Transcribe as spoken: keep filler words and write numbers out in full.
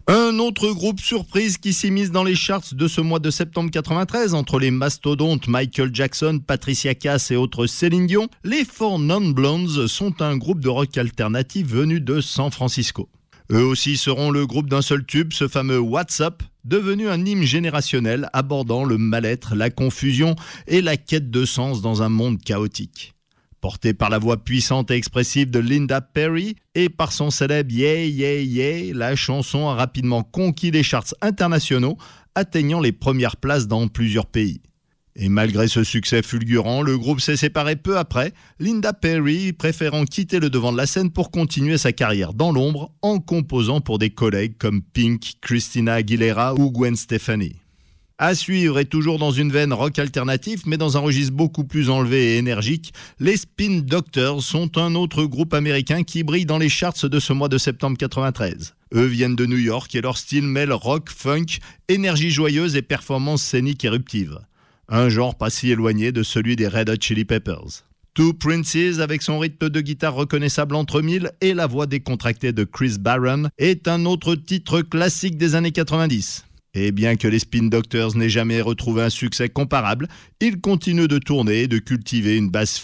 Un autre groupe surprise qui s'immisce dans les charts de ce mois de septembre quatre-vingt-treize, entre les mastodontes Michael Jackson, Patricia Cass et autres Céline Dion, les Four Non Blondes sont un groupe de rock alternatif venu de San Francisco. Eux aussi seront le groupe d'un seul tube, ce fameux What's Up, devenu un hymne générationnel abordant le mal-être, la confusion et la quête de sens dans un monde chaotique. Porté par la voix puissante et expressive de Linda Perry et par son célèbre Yeah Yeah Yeah, la chanson a rapidement conquis les charts internationaux, atteignant les premières places dans plusieurs pays. Et malgré ce succès fulgurant, le groupe s'est séparé peu après, Linda Perry préférant quitter le devant de la scène pour continuer sa carrière dans l'ombre en composant pour des collègues comme Pink, Christina Aguilera ou Gwen Stefani. À suivre et toujours dans une veine rock alternatif, mais dans un registre beaucoup plus enlevé et énergique, les Spin Doctors sont un autre groupe américain qui brille dans les charts de ce mois de septembre quatre-vingt-treize. Eux viennent de New York et leur style mêle rock, funk, énergie joyeuse et performance scénique éruptive. Un genre pas si éloigné de celui des Red Hot Chili Peppers. Two Princes, avec son rythme de guitare reconnaissable entre mille et la voix décontractée de Chris Barron, est un autre titre classique des années quatre-vingt-dix. Et bien que les Spin Doctors n'aient jamais retrouvé un succès comparable, ils continuent de tourner et de cultiver une base